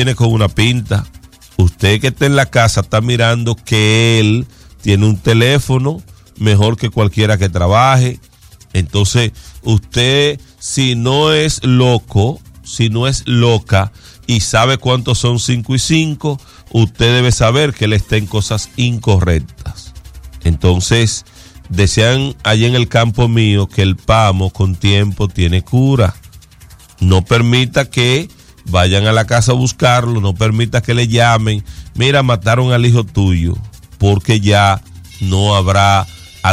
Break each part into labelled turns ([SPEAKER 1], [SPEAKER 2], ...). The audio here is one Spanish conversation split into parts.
[SPEAKER 1] viene con una pinta. Usted que está en la casa está mirando que él tiene un teléfono mejor que cualquiera que trabaje. Entonces, usted, si no es loco, si no es loca y sabe cuántos son 5 y 5, usted debe saber que él está en cosas incorrectas. Entonces, decían allí en el campo mío que el pamo con tiempo tiene cura. No permita que vayan a la casa a buscarlo, no permita que le llamen, mira, mataron al hijo tuyo, porque ya no habrá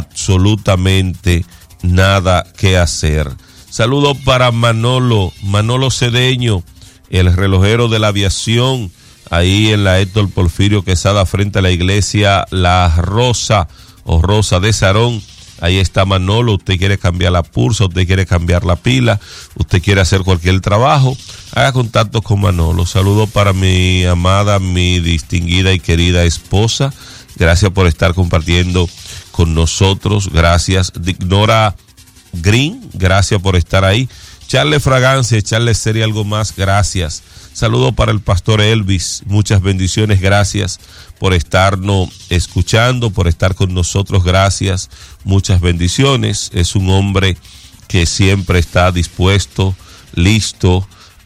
[SPEAKER 1] absolutamente nada que hacer. Saludos para Manolo Cedeño, el relojero de la aviación, ahí en la Héctor Porfirio Quesada, frente a la iglesia La Rosa o Rosa de Sarón. Ahí está Manolo. Usted quiere cambiar la pulsa, usted quiere cambiar la pila, usted quiere hacer cualquier trabajo, haga contacto con Manolo. Saludos para mi amada, mi distinguida y querida esposa. Gracias por estar compartiendo con nosotros. Gracias. Dignora Green, gracias por estar ahí. Charles Fragancia, Charles Sería Algo Más, gracias. Saludos para el pastor Elvis, muchas bendiciones, gracias por estarnos escuchando, por estar con nosotros, gracias, muchas bendiciones. Es un hombre que siempre está dispuesto, listo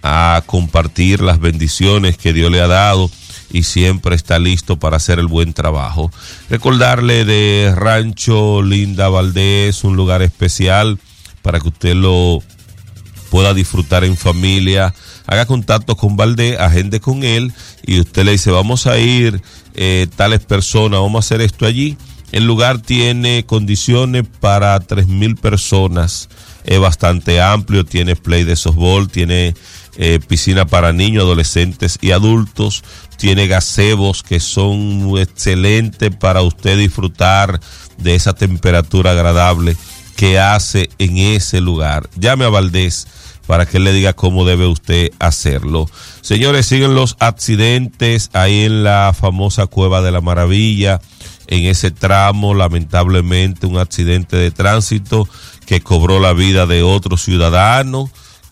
[SPEAKER 1] a compartir las bendiciones que Dios le ha dado y siempre está listo para hacer el buen trabajo. Recordarle de Rancho Linda Valdés, un lugar especial para que usted lo pueda disfrutar en familia. Haga contacto con Valdés, agende con él y usted le dice, vamos a ir tales personas, vamos a hacer esto allí. El lugar tiene condiciones para 3,000 personas, es bastante amplio, tiene play de softball, tiene piscina para niños, adolescentes y adultos, tiene gazebos que son excelentes para usted disfrutar de esa temperatura agradable que hace en ese lugar. Llame a Valdés para que él le diga cómo debe usted hacerlo. Señores, siguen los accidentes ahí en la famosa Cueva de la Maravilla. En ese tramo, lamentablemente, un accidente de tránsito que cobró la vida de otro ciudadano.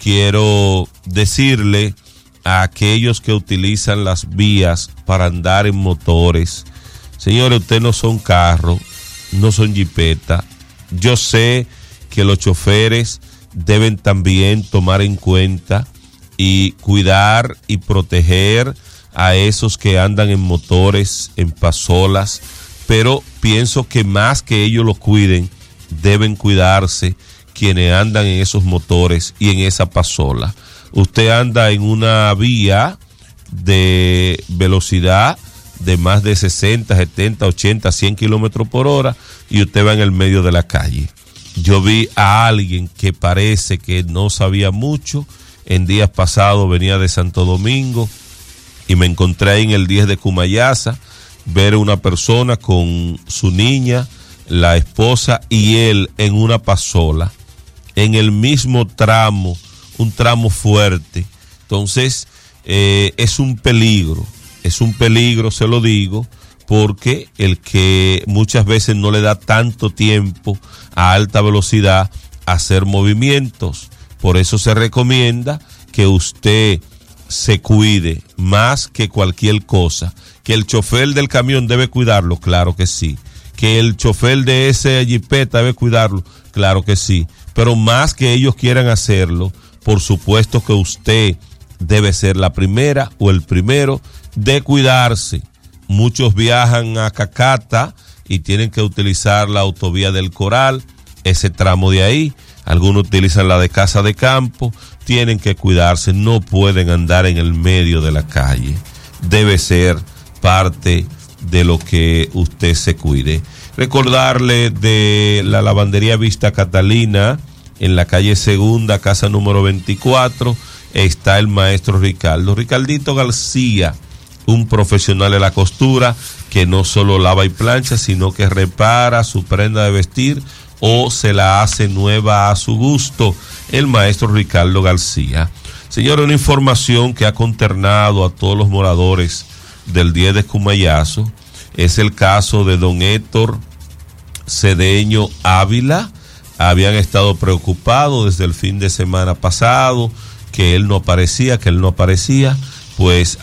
[SPEAKER 1] Quiero decirle a aquellos que utilizan las vías para andar en motores, señores, ustedes no son carros, no son jipetas. Yo sé que los choferes deben también tomar en cuenta y cuidar y proteger a esos que andan en motores, en pasolas, pero pienso que más que ellos lo cuiden, deben cuidarse quienes andan en esos motores y en esa pasola. Usted anda en una vía de velocidad de más de 60, 70, 80, 100 kilómetros por hora y usted va en el medio de la calle. Yo vi a alguien que parece que no sabía mucho. En días pasados venía de Santo Domingo y me encontré ahí en el 10 de Cumayasa, ver una persona con su niña, la esposa y él en una pasola, en el mismo tramo, un tramo fuerte. Entonces, es un peligro, se lo digo, porque el que muchas veces no le da tanto tiempo a alta velocidad a hacer movimientos. Por eso se recomienda que usted se cuide más que cualquier cosa. Que el chofer del camión debe cuidarlo, claro que sí. Que el chofer de ese jipeta debe cuidarlo, claro que sí. Pero más que ellos quieran hacerlo, por supuesto que usted debe ser la primera o el primero de cuidarse. Muchos viajan a Cacata y tienen que utilizar la autovía del Coral, ese tramo de ahí. Algunos utilizan la de Casa de Campo. Tienen que cuidarse, no pueden andar en el medio de la calle. Debe ser parte de lo que usted se cuide. Recordarle de la lavandería Vista Catalina, en la calle Segunda, casa número 24, está el maestro Ricardito García, un profesional de la costura que no solo lava y plancha, sino que repara su prenda de vestir o se la hace nueva a su gusto, el maestro Ricardo García. Señor, una información que ha consternado a todos los moradores del 10 de Cumayazo es el caso de don Héctor Cedeño Ávila. Habían estado preocupados desde el fin de semana pasado que él no aparecía, pues